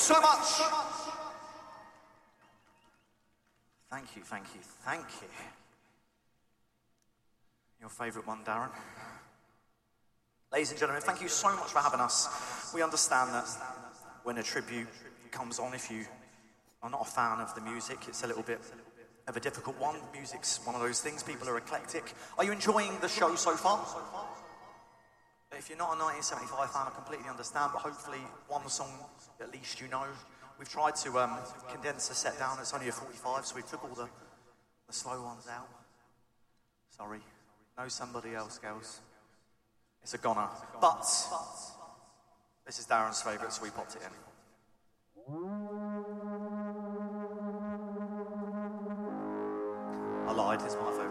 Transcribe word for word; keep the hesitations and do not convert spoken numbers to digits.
so much. Thank you, thank you, thank you. Your favourite one, Darren. Ladies and gentlemen, thank you so much for having us. We understand that when a tribute comes on, if you are not a fan of the music, it's a little bit of a difficult one. Music's one of those things, people are eclectic. Are you enjoying the show so far? If you're not a nineteen seventy-five fan, I completely understand, but hopefully one song at least you know. We've tried to um, condense the set down. It's only a forty-five, so we took all the, the slow ones out. Sorry. Know somebody else, girls. It's a goner. But this is Darren's favourite, so we popped it in. I lied, it's my favourite.